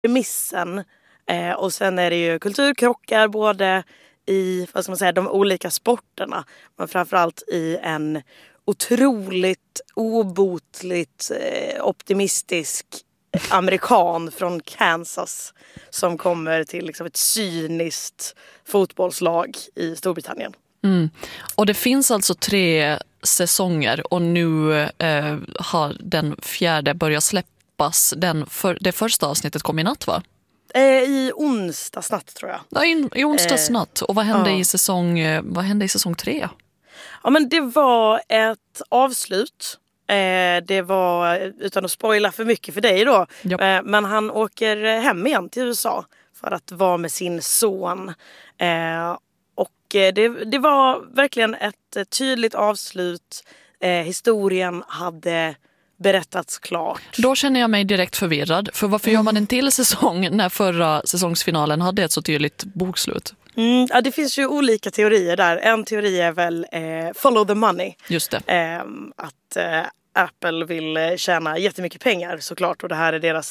premissen. Och sen är det ju kulturkrockar både i, vad ska man säga, de olika sporterna. Men framförallt i en otroligt obotligt optimistisk amerikan från Kansas som kommer till liksom ett cyniskt fotbollslag i Storbritannien. Och det finns alltså 3 säsonger och nu har den 4:e börjat släppas. Det första avsnittet kom i natt, va? I onsdags natt, tror jag. Ja, i onsdags natt. Och vad hände i säsong 3? Ja, men det var ett avslut. Det var, utan att spoila för mycket för dig då, men han åker hem igen till USA för att vara med sin son. Och det var verkligen ett tydligt avslut. Historien hade berättats klart. Då känner jag mig direkt förvirrad. För varför gör man en till säsong när förra säsongsfinalen hade ett så tydligt bokslut? Ja, det finns ju olika teorier där. En teori är väl follow the money. Just det. Att Apple vill tjäna jättemycket pengar såklart. Och det här är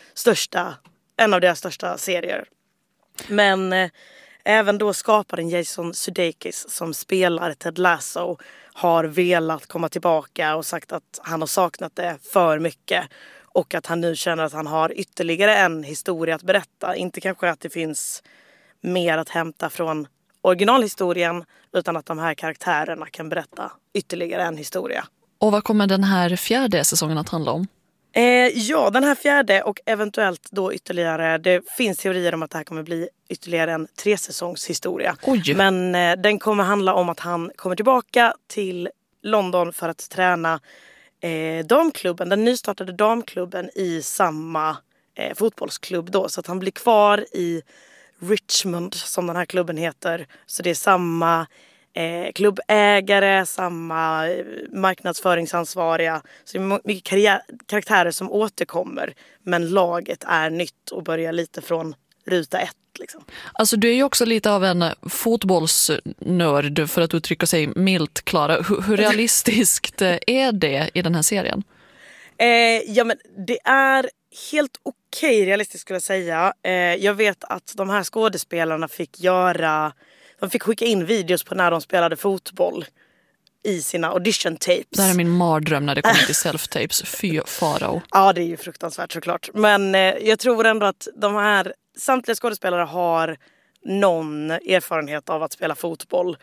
en av deras största serier. Men även då skaparen Jason Sudeikis som spelar Ted Lasso har velat komma tillbaka och sagt att han har saknat det för mycket. Och att han nu känner att han har ytterligare en historia att berätta. Inte kanske att det finns mer att hämta från originalhistorien, utan att de här karaktärerna kan berätta ytterligare en historia. Och vad kommer den här 4:e säsongen att handla om? Ja, den här 4:e och eventuellt då ytterligare, det finns teorier om att det här kommer bli ytterligare en 3-säsongshistoria. Oj. Men den kommer handla om att han kommer tillbaka till London för att träna damklubben, den nystartade damklubben i samma fotbollsklubb då. Så att han blir kvar i Richmond som den här klubben heter. Så det är samma klubbägare, samma marknadsföringsansvariga. Så det är mycket karaktärer som återkommer. Men laget är nytt och börjar lite från ruta 1. Liksom. Alltså du är ju också lite av en fotbollsnörd, för att uttrycka sig milt, Klara. Hur realistiskt är det i den här serien? Ja, men det är helt okej realistiskt skulle jag säga. Jag vet att de här skådespelarna fick skicka in videos på när de spelade fotboll i sina audition tapes. Det här är min mardröm när det kommer till self-tapes. Fy farao. Ja, det är ju fruktansvärt såklart. Men jag tror ändå att samtliga skådespelare har någon erfarenhet av att spela fotboll.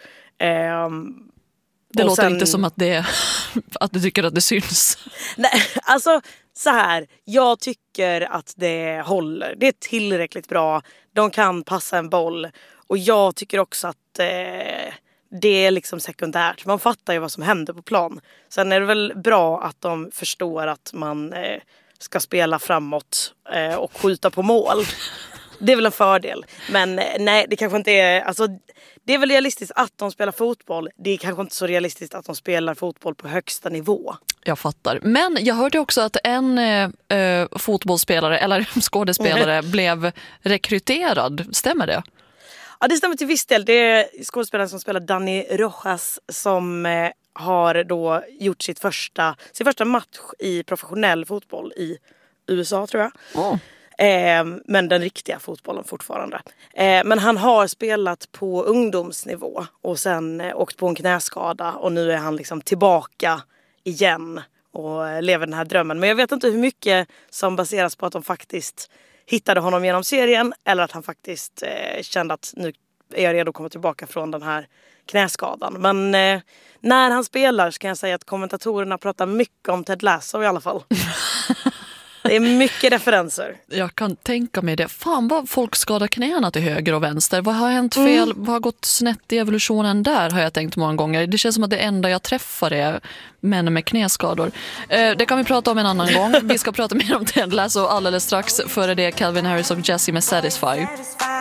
Det låter inte som att att du tycker att det syns. Nej, alltså så här. Jag tycker att det håller. Det är tillräckligt bra. De kan passa en boll. Och jag tycker också att det är liksom sekundärt. Man fattar ju vad som händer på plan. Sen är det väl bra att de förstår att man ska spela framåt och skjuta på mål. Det är väl en fördel. Men nej, det kanske inte är... Alltså, det är väl realistiskt att de spelar fotboll. Det är kanske inte så realistiskt att de spelar fotboll på högsta nivå. Jag fattar. Men jag hörde också att en fotbollsspelare eller skådespelare blev rekryterad. Stämmer det? Ja, det stämmer till viss del. Det är skådespelaren som spelar Dani Rojas som har då gjort sin första match i professionell fotboll i USA, tror jag. Men den riktiga fotbollen fortfarande. Men han har spelat på ungdomsnivå och sen åkt på en knäskada och nu är han liksom tillbaka igen och lever den här drömmen. Men jag vet inte hur mycket som baseras på att de faktiskt hittade honom genom serien eller att han faktiskt kände att nu är jag redo att komma tillbaka från den här knäskadan. Men när han spelar så kan jag säga att kommentatorerna pratar mycket om Ted Lasso i alla fall. Det är mycket referenser. Jag kan tänka mig det. Fan vad folk skadar knäna till höger och vänster. Vad har hänt fel? Vad har gått snett i evolutionen där, har jag tänkt många gånger. Det känns som att det enda jag träffar är män med knäskador. Det kan vi prata om en annan gång. Vi ska prata mer om Ted Lasso alldeles strax. Före det Calvin Harris och Jessie med Satisfy.